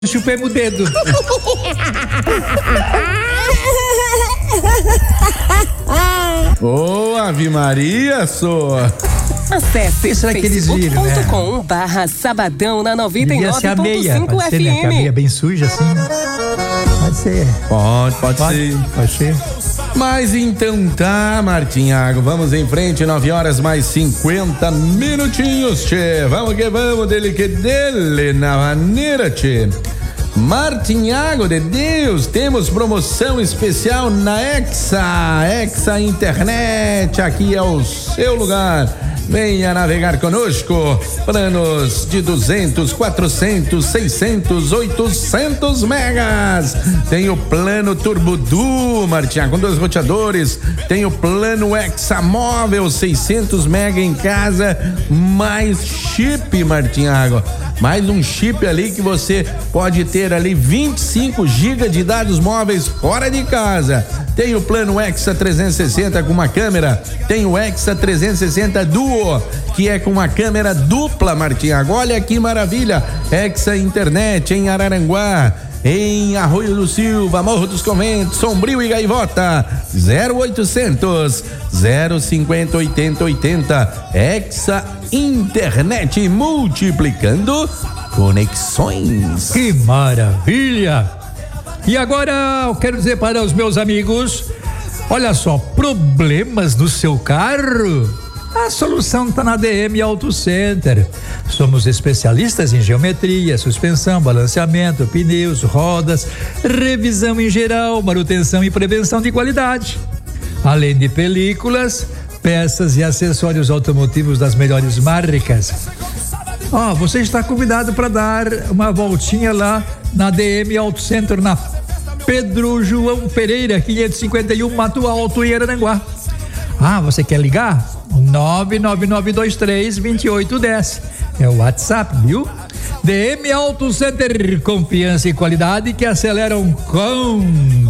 Chupemos o dedo. Ô, Ave Maria, só. Acesse facebook.com/sabadão na 99.5 FM. Ser, né? A meia bem suja assim, né? Pode ser. Pode ser. Pode ser. Mas então tá, Martinhago, vamos em frente, 9 horas mais 50 minutinhos, tchê. Vamos que vamos, dele que dele na maneira, tchê. Martinhago de Deus, temos promoção especial na Hexa Internet, aqui é o seu lugar. Venha navegar conosco. Planos de 200, 400, 600, 800 megas. Tem o plano Turbo Duo, Martinhago, com 2 roteadores. Tem o plano Hexa Móvel, 600 mega em casa, mais chip, Martinhago. Mais um chip ali que você pode ter ali 25 GB de dados móveis fora de casa. Tem o plano Hexa 360 com uma câmera. Tem o Hexa 360 Duo, que é com uma câmera dupla, Martinhago. Olha que maravilha. Hexa Internet em Araranguá, em Arroio do Silva, Morro dos Conventos, Sombrio e Gaivota. 0800 050 8080. Hexa Internet, multiplicando conexões. Que maravilha! E agora eu quero dizer para os meus amigos, olha só, problemas no seu carro? A solução está na DM Auto Center. Somos especialistas em geometria, suspensão, balanceamento, pneus, rodas, revisão em geral, manutenção e prevenção de qualidade. Além de películas, peças e acessórios automotivos das melhores marcas. Você está convidado para dar uma voltinha lá na DM Auto Center, na Pedro João Pereira, 551, Mato Alto, em Araranguá. Você quer ligar? 99923-2810. É o WhatsApp, viu? DM Auto Center, confiança e qualidade que aceleram com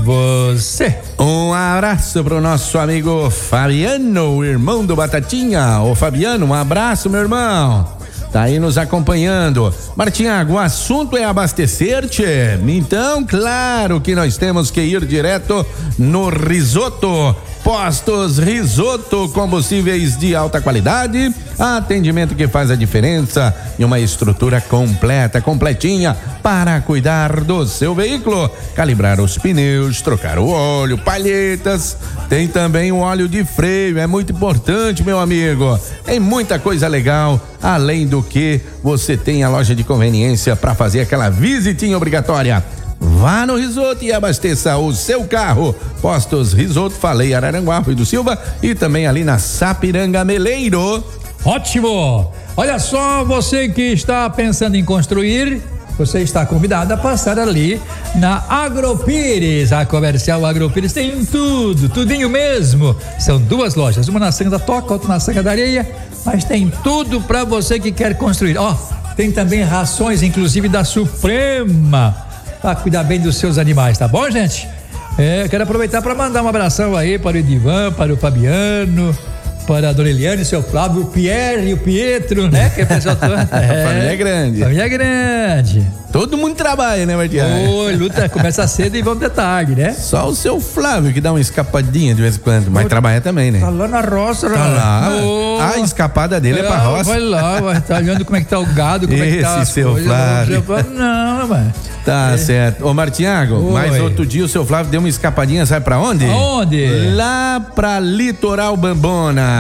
você. Um abraço pro nosso amigo Fabiano, o irmão do Batatinha. Ô Fabiano, um abraço, meu irmão. Tá aí nos acompanhando. Martinhago, o assunto é abastecer, tchê. Então, claro que nós temos que ir direto no Risoto. Postos Risoto, combustíveis de alta qualidade, atendimento que faz a diferença e uma estrutura completa, completinha para cuidar do seu veículo, calibrar os pneus, trocar o óleo, palhetas, tem também o óleo de freio, é muito importante, meu amigo. Tem muita coisa legal, além do que você tem a loja de conveniência para fazer aquela visitinha obrigatória. Vá no Risoto e abasteça o seu carro. Postos Risoto, falei, Araranguá, Rui do Silva e também ali na Sapiranga Meleiro. Ótimo! Olha só, você que está pensando em construir, você está convidado a passar ali na Agropires. A Comercial Agropires tem tudo, tudinho mesmo. São 2 lojas, uma na Sanga da Toca, outra na Sanga da Areia, mas tem tudo para você que quer construir. Tem também rações, inclusive da Suprema, para cuidar bem dos seus animais, tá bom, gente? Quero aproveitar para mandar um abração aí para o Edivan, para o Fabiano, para a Dona Eliane, o seu Flávio, o Pierre e o Pietro, né? Que é pessoal todo. Família grande. Família grande. Todo mundo trabalha, né, Martinho? Luta começa cedo e vão de tarde, né? Só o seu Flávio que dá uma escapadinha de vez em quando, mas trabalha também, né? Tá lá na roça, tá lá. A escapada dele é pra roça. Vai lá, tá olhando como é que tá o gado, como é que tá esse seu coisas. Flávio. Não, mano. Tá certo. Ô, Martinhago, mas outro dia o seu Flávio deu uma escapadinha, sabe pra onde? Aonde? Lá pra Litoral Bambonas.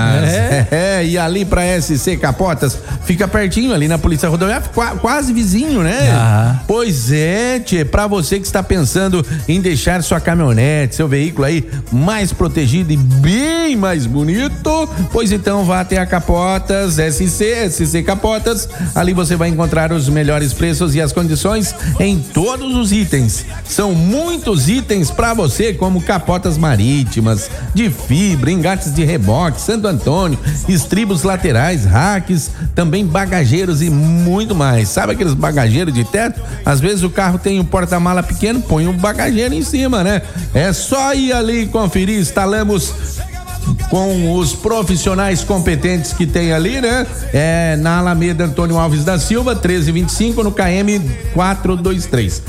E ali pra SC Capotas, fica pertinho ali na Polícia Rodoviária, quase vizinho, né? Pois é, tchê, pra você que está pensando em deixar sua caminhonete, seu veículo aí mais protegido e bem mais bonito, pois então vá até a Capotas, SC Capotas, ali você vai encontrar os melhores preços e as condições em todos os itens. São muitos itens pra você, como capotas marítimas, de fibra, engates de reboque, Santo Antônio, estribos laterais, racks, também bagageiros e muito mais. Sabe aqueles bagageiros de teto? Às vezes o carro tem um porta-mala pequeno, põe um bagageiro em cima, né? É só ir ali conferir. Instalamos com os profissionais competentes que tem ali, né? Na Alameda Antônio Alves da Silva, 1325, no KM 423.